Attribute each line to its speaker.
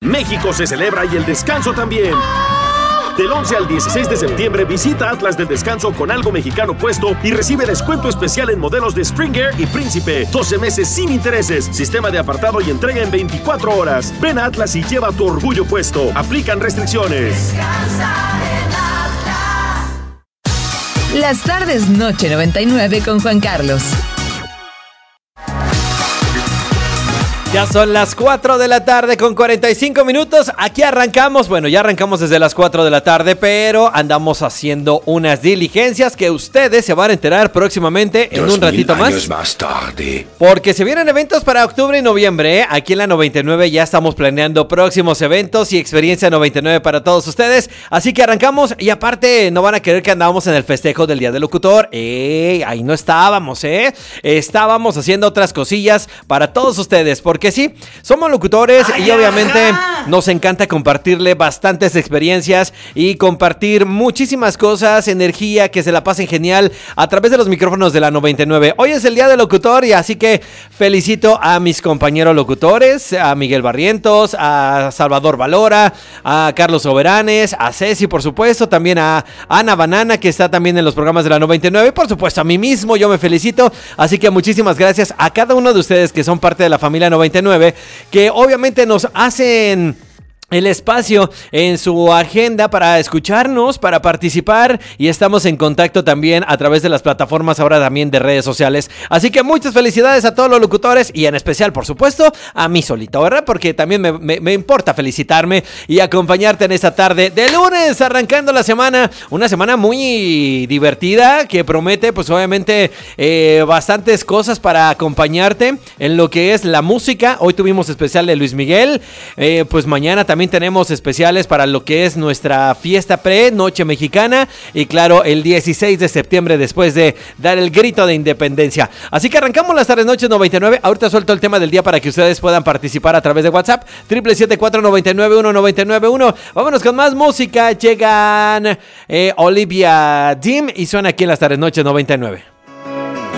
Speaker 1: México se celebra y el descanso también. Del 11 al 16 de septiembre visita Atlas del Descanso con algo mexicano puesto y recibe descuento especial en modelos de Springer y Príncipe. 12 meses sin intereses, sistema de apartado y entrega en 24 horas. Ven a Atlas y lleva tu orgullo puesto. Aplican restricciones.
Speaker 2: Descansa en Atlas.
Speaker 3: Las tardes Noche 99 con Juan Carlos.
Speaker 4: Ya son las 4 de la tarde con 45 minutos. Aquí arrancamos. Bueno, ya arrancamos desde las 4 de la tarde, pero andamos haciendo unas diligencias que ustedes se van a enterar próximamente en un ratito más
Speaker 5: tarde.
Speaker 4: Porque se vienen eventos para octubre y noviembre, ¿eh? Aquí en la 99 ya estamos planeando próximos eventos y experiencia 99 para todos ustedes. Así que arrancamos y aparte no van a querer que andábamos en el festejo del Día del Locutor. Ahí no estábamos, Estábamos haciendo otras cosillas para todos ustedes, porque sí, somos locutores y obviamente nos encanta compartirle bastantes experiencias y compartir muchísimas cosas, energía, que se la pasen genial a través de los micrófonos de la 99. Hoy es el Día del Locutor y así que felicito a mis compañeros locutores, a Miguel Barrientos, a Salvador Valora, a Carlos Soberanes, a Ceci, por supuesto, también a Ana Banana, que está también en los programas de la 99, por supuesto a mí mismo, yo me felicito, así que muchísimas gracias a cada uno de ustedes que son parte de la familia 99, que obviamente nos hacen el espacio en su agenda para escucharnos, para participar, y estamos en contacto también a través de las plataformas ahora también de redes sociales. Así que muchas felicidades a todos los locutores y en especial, por supuesto, a mí solito, ¿verdad? Porque también me importa felicitarme y acompañarte en esta tarde de lunes, arrancando la semana, una semana muy divertida que promete pues obviamente bastantes cosas para acompañarte en lo que es la música. Hoy tuvimos especial de Luis Miguel, pues mañana también tenemos especiales para lo que es nuestra fiesta Noche Mexicana y claro, el 16 de septiembre después de dar el grito de independencia. Así que arrancamos las tardes Noche 99. Ahorita suelto el tema del día para que ustedes puedan participar a través de WhatsApp 774-99-1991. Vámonos con más música. Llegan Olivia Dim y suena aquí en las tardes Noche 99.